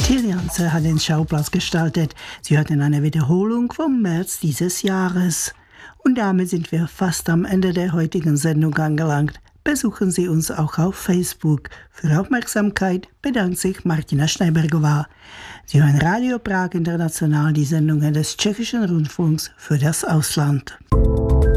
Tilljanse hat den Schauplatz gestaltet. Sie hörten eine Wiederholung vom März dieses Jahres. Und damit sind wir fast am Ende der heutigen Sendung angelangt. Besuchen Sie uns auch auf Facebook. Für Aufmerksamkeit bedankt sich Martina Schneibergová. Sie hören Radio Prag International, die Sendungen des Tschechischen Rundfunks für das Ausland.